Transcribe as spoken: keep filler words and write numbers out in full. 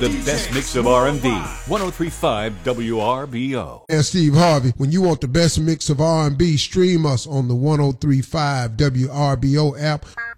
The best mix of R and B. one oh three point five W R B O. And Steve Harvey, when you want the best mix of R and B, stream us on the one oh three point five W R B O app.